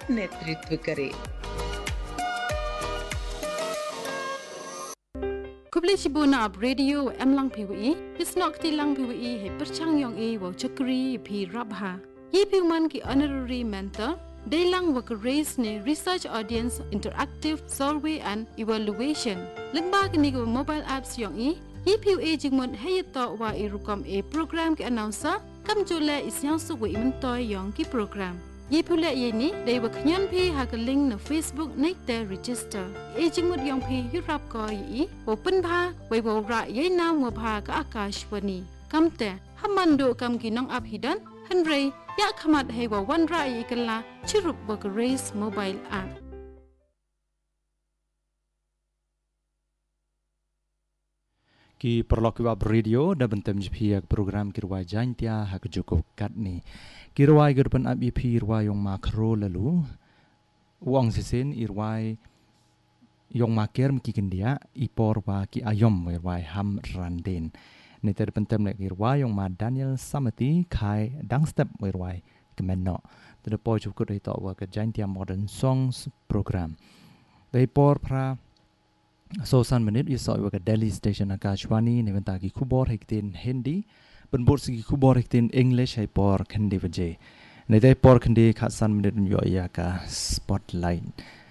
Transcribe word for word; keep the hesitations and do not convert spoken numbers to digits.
नेतृत्व करे। Kubli Shibuna ab radio em lang P W E, Bisnok ti lang P W E he perchang yong e wo chakri pi rabha. Ye piuman ki honorary mentor, they lang work raise ne research audience interactive survey and evaluation. Lengba ki ni go mobile apps yong e, ye piu e jingmon he to wa e rukom e program ki announcer, kam jole isyang su wo imentoy yong ki program. Ye pula ye ni they work nyan pi ha ka link na Facebook nek te register. E jingmut yong pi yurap ko yi open pha wei bo ra ye nam wo pha ka akashwani. Kam te hamando kam ki nong ap hidan hanrei ya khamat he wo wan ra yi kala chirup work raise mobile app. Ki perlok wab radio da bentem jpiak program kirwa jantia hak joko katni. Kirwai gerpen ab ipi irwai yong makro lalu uang sesen irwai yong maker mki kendia ipor wa ki ayom irwai ham randen. Neter bentem lek irwai yong ma Daniel Samati kai dang step irwai kemenno. Tada po cukup dari tok wa ke jantia modern songs program. Dari por pra sosan menit iso wa ke Delhi station Akashwani ne bentagi kubor hektin Hindi benbur segi kubor hektin English hai por kendi baje. Ne dai por kendi khasan menit yo ya ka spotlight.